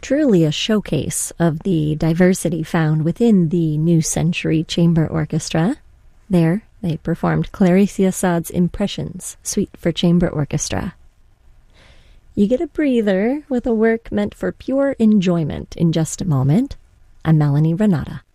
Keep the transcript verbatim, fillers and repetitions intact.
truly a showcase of the diversity found within the New Century Chamber Orchestra. There, they performed Clarice Assad's Impressions, Suite for Chamber Orchestra. You get a breather with a work meant for pure enjoyment in just a moment. I'm Melanie Renata.